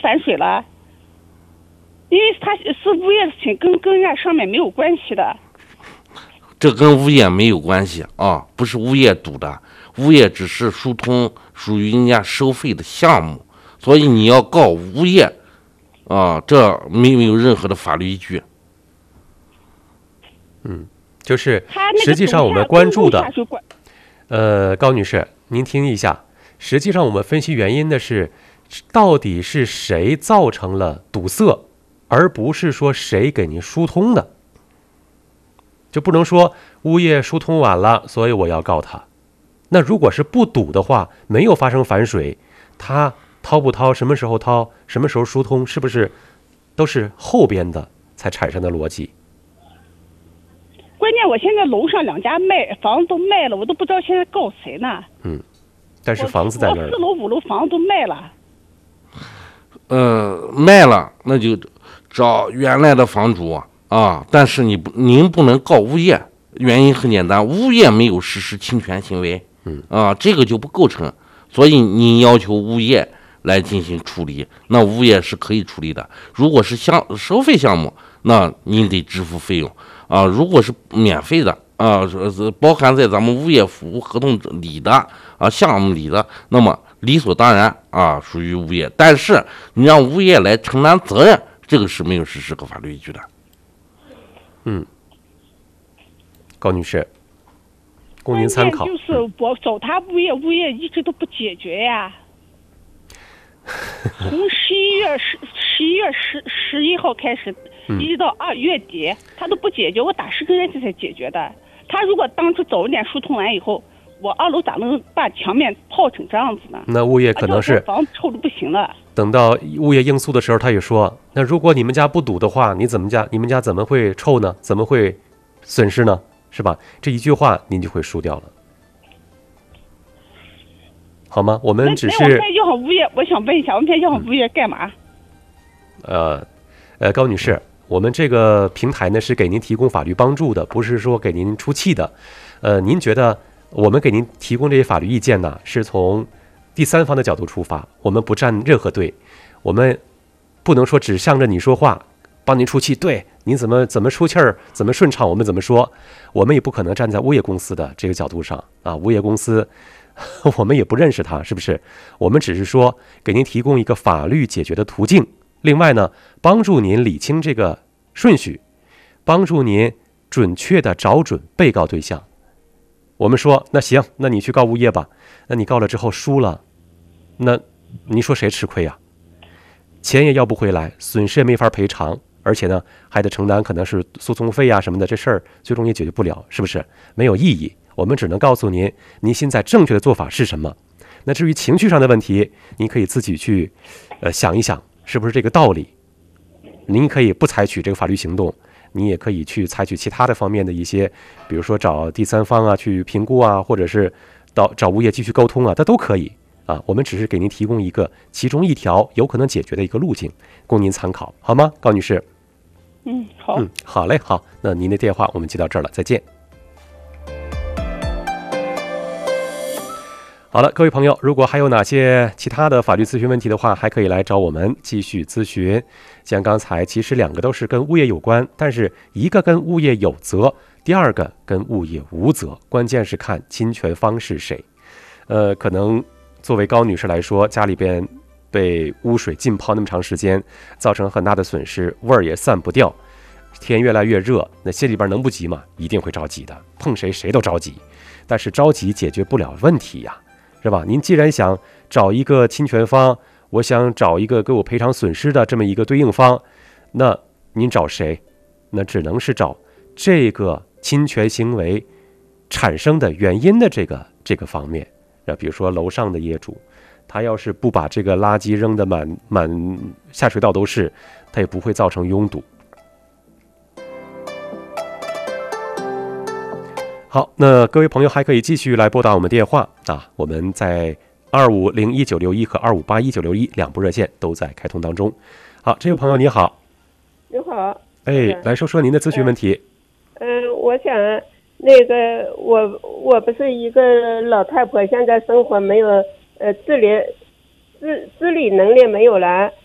反水了？因为它是物业的事情，跟人家上面没有关系的。 这跟物业没有关系啊，不是物业堵的，物业只是疏通属于人家收费的项目，所以你要告物业啊，这没有任何的法律依据。 就是实际上我们关注的，高女士，您听一下，实际上我们分析原因的是，到底是谁造成了堵塞，而不是说谁给您疏通的。就不能说物业疏通晚了，所以我要告他。那如果是不堵的话，没有发生反水，他掏不掏，什么时候掏，什么时候疏通，是不是都是后边的才产生的逻辑？ 关键我现在楼上2家房子都卖了，我都不知道现在告谁呢。 但是房子在那儿， 4楼5楼房子都卖了。 卖了那就找原来的房主啊，但是您不能告物业，原因很简单，物业没有实施侵权行为，这个就不构成，所以您要求物业来进行处理，那物业是可以处理的。如果是收费项目，那您得支付费用啊。如果是免费的啊，包含在咱们物业服务合同里的项目里的，那么理所当然属于物业。但是你让物业来承担责任，这个是没有实施和法律依据的。 高女士，供您参考。 就是我找他物业一直都不解决呀。从11月11号开始，一直到2月底，他都不解决，我打10个月才解决的。他如果当初早一点疏通完以后，我2楼咋能把墙面泡成这样子呢？ 那物业可能是房子臭的不行了。 等到物业应诉的时候，他也说，那如果你们家不堵的话，你们家怎么会臭呢？怎么会损失呢？是吧？这一句话您就会输掉了，好吗？我们只是我现在要好物业，我想问一下，我们现在要好物业干嘛？ 高女士，我们这个平台呢是给您提供法律帮助的，不是说给您出气的。您觉得我们给您提供这些法律意见呢，是从第三方的角度出发，我们不站任何队，我们不能说只向着你说话，帮您出气，对，您怎么出气儿，怎么顺畅我们怎么说，我们也不可能站在物业公司的这个角度上物业公司我们也不认识他，是不是？我们只是说给您提供一个法律解决的途径，另外呢，帮助您理清这个顺序，帮助您准确的找准被告对象。我们说那行，那你去告物业吧，那你告了之后输了，那你说谁吃亏呀？钱也要不回来，损失也没法赔偿，而且呢还得承担可能是诉讼费什么的，这事儿最终也解决不了，是不是？没有意义。我们只能告诉您，您现在正确的做法是什么。那至于情绪上的问题，您可以自己去想一想，是不是这个道理。您可以不采取这个法律行动，你也可以去采取其他的方面的一些，比如说找第三方去评估或者是找物业继续沟通这都可以我们只是给您提供一个其中一条有可能解决的一个路径，供您参考，好吗，高女士？ 好。 好嘞，好，那您的电话我们接到这儿了，再见。好了，各位朋友，如果还有哪些其他的法律咨询问题的话，还可以来找我们继续咨询。像刚才其实2个都是跟物业有关，但是一个跟物业有责，第2个跟物业无责，关键是看侵权方是谁。可能作为高女士来说，家里边被污水浸泡那么长时间，造成很大的损失，味儿也散不掉，天越来越热，那心里边能不急吗？一定会着急的，碰谁都着急，但是着急解决不了问题呀，是吧？您既然想找一个侵权方，我想找一个给我赔偿损失的这么一个对应方，那您找谁？那只能是找这个侵权行为产生的原因的这个方面。比如说楼上的业主，他要是不把这个垃圾扔得满下水道都是，他也不会造成拥堵。好，那各位朋友还可以继续来拨打我们电话我们在2501-961和2581-961两部热线都在开通当中。好，这位朋友你好。 你好。 来说说您的咨询问题。 我想那个我不是一个老太婆，现在生活没有自理能力没有了，